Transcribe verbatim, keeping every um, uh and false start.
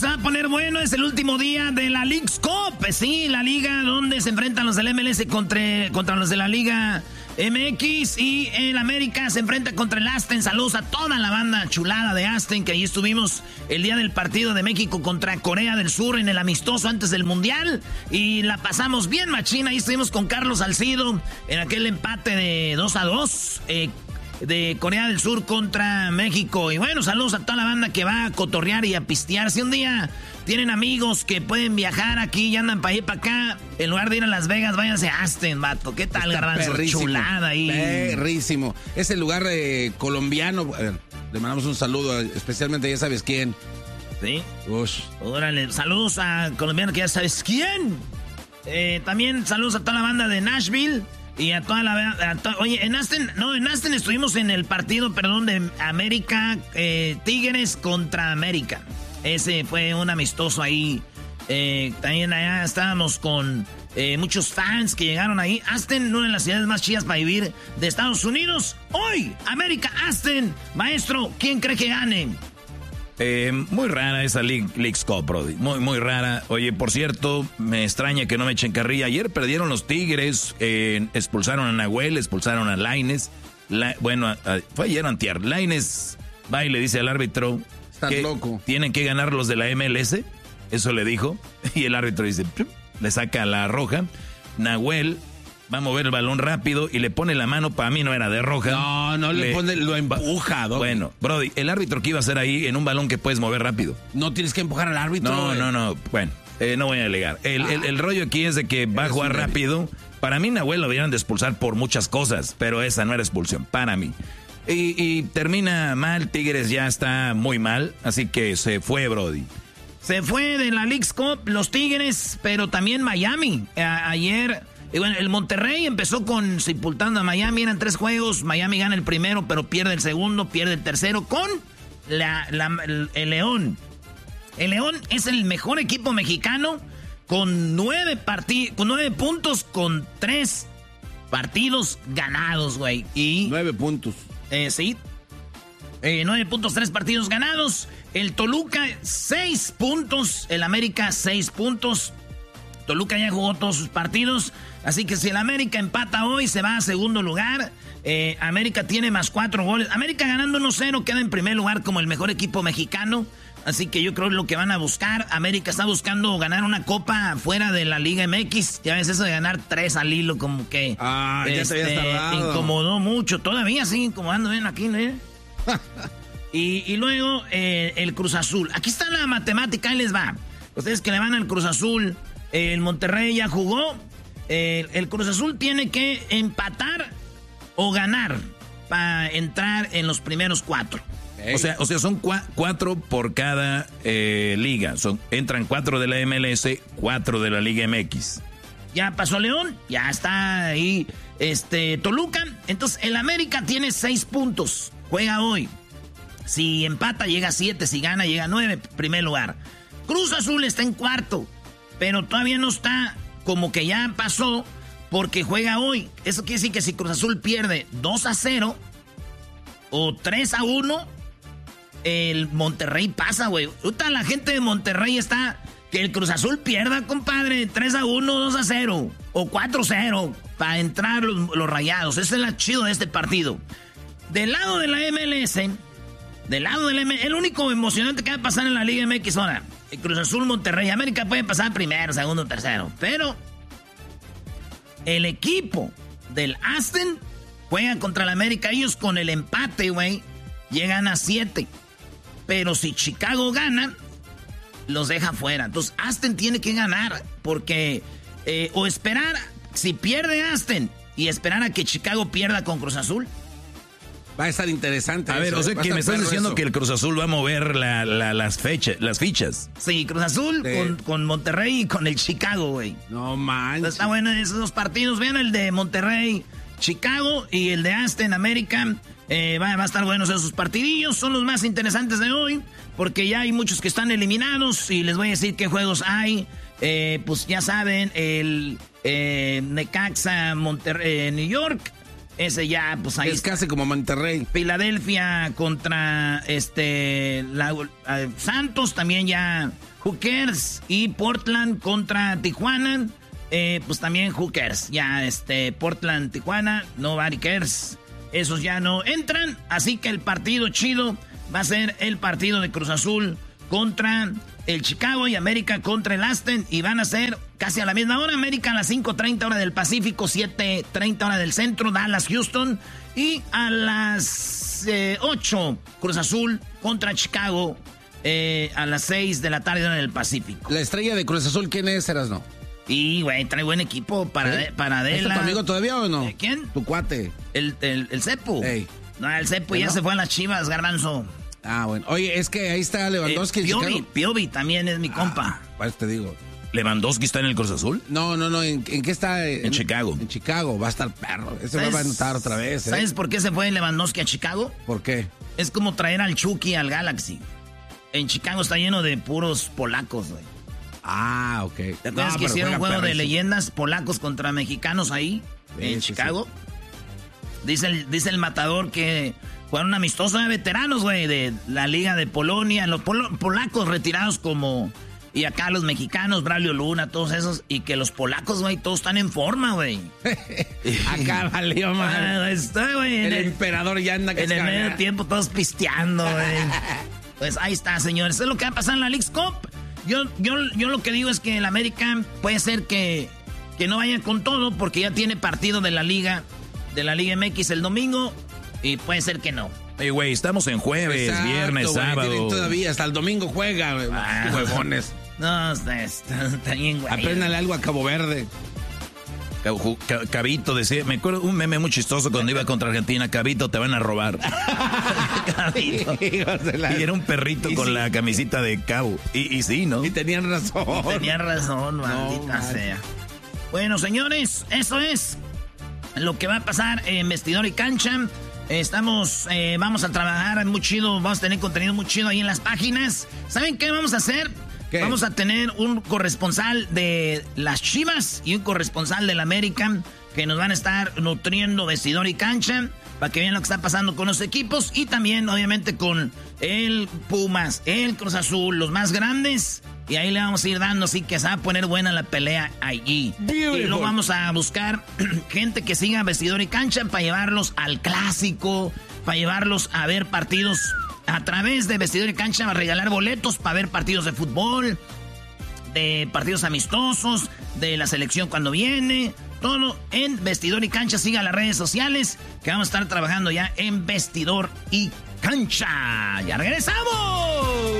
se va a poner bueno. Es el último día de la Leagues Cup. Sí, la liga donde se enfrentan los del M L S contra, contra los de la Liga M X. Y el América se enfrenta contra el Aston. Saludos a toda la banda chulada de Aston, que ahí estuvimos el día del partido de México contra Corea del Sur en el amistoso antes del Mundial. Y la pasamos bien machina. Ahí estuvimos con Carlos Salcido en aquel empate de dos a dos. Eh, de Corea del Sur contra México. Y bueno, saludos a toda la banda que va a cotorrear y a pistear. Si un día tienen amigos que pueden viajar aquí y andan para allá y para acá, en lugar de ir a Las Vegas, váyanse a Aston, vato. ¿Qué tal, Garbanzo? Chulada ahí. Perrísimo. Es el lugar eh, colombiano. A ver, le mandamos un saludo, especialmente ya sabes quién. Sí. Ush. Órale, saludos a colombiano que ya sabes quién. Eh, también saludos a toda la banda de Nashville. Y a toda la... A to, oye, en Aston... No, en Aston estuvimos en el partido, perdón, de América... Eh, Tigres contra América. Ese fue un amistoso ahí. Eh, también allá estábamos con eh, muchos fans que llegaron ahí. Aston, una de las ciudades más chidas para vivir de Estados Unidos. Hoy, América Aston. Maestro, ¿quién cree que gane? Eh, muy rara esa Leagues Cup, Brody. Muy, muy rara. Oye, por cierto, me extraña que no me echen carrilla. Ayer perdieron los Tigres, eh, expulsaron a Nahuel, expulsaron a Lainez. La, bueno, a, a, fue ayer antier. Lainez va y le dice al árbitro que loco. Tienen que ganar los de la M L S. Eso le dijo. Y el árbitro dice, le saca la roja. Nahuel va a mover el balón rápido y le pone la mano, para mí no era de roja. No, no le, le pone, lo empuja. ¿no? Bueno, Brody, el árbitro que iba a hacer ahí en un balón que puedes mover rápido. No tienes que empujar al árbitro. No, eh. no, no, bueno, eh, no voy a alegar. El, ah, el, el rollo aquí es de que va a jugar rápido. Para mí Nahuel lo deberían de expulsar por muchas cosas, pero esa no era expulsión, para mí. Y, y termina mal, Tigres ya está muy mal, así que se fue, Brody. Se fue de la Leagues Cup los Tigres, pero también Miami. A, ayer... Y bueno, el Monterrey empezó con sepultando a Miami, eran tres juegos, Miami gana el primero, pero pierde el segundo, pierde el tercero con la, la, el, el León. El León es el mejor equipo mexicano con nueve, parti- con nueve puntos, con tres partidos ganados, güey. Y nueve puntos. Eh, sí. Eh, nueve puntos, tres partidos ganados. El Toluca, seis puntos. El América, seis puntos. Toluca ya jugó todos sus partidos, así que si el América empata hoy, se va a segundo lugar. Eh, América tiene más cuatro goles. América ganando uno cero queda en primer lugar como el mejor equipo mexicano, así que yo creo que lo que van a buscar. América está buscando ganar una copa fuera de la Liga M X. Ya ves eso de ganar tres al hilo, como que ah, ya este, se había tardado. Incomodó mucho. Todavía sigue incomodando, ven aquí, ¿eh? y, y luego eh, el Cruz Azul. Aquí está la matemática, ahí les va. Ustedes que le van al Cruz Azul... El Monterrey ya jugó. El, el Cruz Azul tiene que empatar o ganar para entrar en los primeros cuatro. Okay. O sea, o sea, son cua- cuatro por cada eh, liga. Son, entran cuatro de la M L S, cuatro de la Liga M X. Ya pasó León, ya está ahí este, Toluca. Entonces, el América tiene seis puntos. Juega hoy. Si empata, llega a siete. Si gana, llega a nueve. Primer lugar. Cruz Azul está en cuarto. Pero todavía no está como que ya pasó porque juega hoy. Eso quiere decir que si Cruz Azul pierde dos a cero o tres a uno, el Monterrey pasa, güey. Ahorita la gente de Monterrey está que el Cruz Azul pierda, compadre, tres a uno, dos a cero o cuatro a cero para entrar los, los Rayados. Ese es el chido de este partido. Del lado de la M L S, del lado del M L S, el único emocionante que va a pasar en la Liga M X ahora. El Cruz Azul, Monterrey, América puede pasar primero, segundo, tercero. Pero el equipo del Aston juega contra el América. Ellos con el empate, güey, llegan a siete. Pero si Chicago gana, los deja fuera. Entonces Aston tiene que ganar porque eh, o esperar, si pierde Aston y esperar a que Chicago pierda con Cruz Azul. Va a estar interesante. A ver, o sea que me estás diciendo eso. Que el Cruz Azul va a mover la, la, las, fecha, las fichas. Sí, Cruz Azul sí. Con, con Monterrey y con el Chicago, güey. No manches. Está bueno esos dos partidos. Vean el de Monterrey, Chicago y el de Aston, América. Eh, va, va a estar buenos esos partidillos. Son los más interesantes de hoy porque ya hay muchos que están eliminados y les voy a decir qué juegos hay. Eh, pues ya saben, el eh, Necaxa, Monterrey, eh, New York. Ese ya, pues ahí es está. casi como Monterrey. Filadelfia contra este la, uh, Santos, también ya who cares. Y Portland contra Tijuana, eh, pues también who cares. Ya este Portland, Tijuana, nobody cares. Esos ya no entran, así que el partido chido va a ser el partido de Cruz Azul contra el Chicago y América contra el Aston, y van a ser casi a la misma hora. América a las cinco treinta hora del Pacífico, siete treinta hora del centro, Dallas, Houston, y a las eh, ocho Cruz Azul contra Chicago eh, a las seis de la tarde hora del Pacífico. La estrella de Cruz Azul, ¿quién es, Erasno? Y, güey, trae buen equipo para, ¿Eh? de, para Adela. ¿Es tu amigo todavía o no? ¿Quién? Tu cuate. El, el, el Cepu. Ey. No, el Cepu ya ¿No? se fue a las Chivas, Garbanzo. Ah, bueno. Oye, es que ahí está Lewandowski. Eh, Piovi, Chicago. Piovi también es mi compa. Ah, pues te digo. ¿Lewandowski está en el Cruz Azul? No, no, no. ¿En, en qué está? En, en Chicago. En Chicago. Va a estar perro. Ese va a anotar otra vez. ¿eh? ¿Sabes por qué se fue Lewandowski a Chicago? ¿Por qué? Es como traer al Chucky al Galaxy. En Chicago está lleno de puros polacos, güey. Ah, ok. ¿Te acuerdas no, que hicieron un juego perro, de sí. leyendas polacos contra mexicanos ahí? Sí, en sí, Chicago. Sí. Dice, el, dice el matador que fueron amistosos de veteranos, güey, de la Liga de Polonia. Los polo, polacos retirados como... Y acá los mexicanos, Braulio Luna, todos esos. Y que los polacos, güey, todos están en forma, güey. Acá valió mal. Ah, estoy, güey. El, el emperador ya anda En el medio tiempo todos pisteando, güey. Pues ahí está, señores. Eso es lo que va a pasar en la Leagues Cup. Yo, yo, yo lo que digo es que el América puede ser que, que no vaya con todo porque ya tiene partido de la Liga, de la Liga M X el domingo. Y puede ser que no. Hey, güey, estamos en jueves, Exacto, viernes, güey, sábado. tienen todavía, hasta el domingo juega, güey. Ah, Huevones. No, está, está, está bien, güey. Apréndale algo a Cabo Verde. Cabito decía, me acuerdo un meme muy chistoso cuando iba contra Argentina, Cabito, te van a robar. Cabito. La... Y era un perrito y con sí. la camisita de Cabo. Y, y sí, ¿no? Y tenían razón. Y tenían razón, maldita no, sea. Bueno, señores, eso es lo que va a pasar en Vestidor y Cancha. Estamos, eh, vamos a trabajar muy chido, vamos a tener contenido muy chido ahí en las páginas. ¿Saben qué vamos a hacer? ¿Qué? Vamos a tener un corresponsal de las Chivas y un corresponsal del América que nos van a estar nutriendo Vestidor y Cancha para que vean lo que está pasando con los equipos y también obviamente con el Pumas, el Cruz Azul, los más grandes. Y ahí le vamos a ir dando, así que se va a poner buena la pelea allí. Beautiful. Y luego vamos a buscar gente que siga Vestidor y Cancha para llevarlos al clásico, para llevarlos a ver partidos a través de Vestidor y Cancha, va a regalar boletos para ver partidos de fútbol, de partidos amistosos, de la selección cuando viene, todo en Vestidor y Cancha. Siga las redes sociales que vamos a estar trabajando ya en Vestidor y Cancha. ¡Ya regresamos!